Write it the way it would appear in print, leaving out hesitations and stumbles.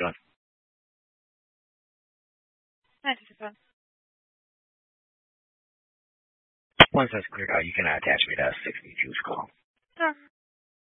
doing? Hi, Jessica. Once that's cleared out, you can attach me to a 62's call. Sure.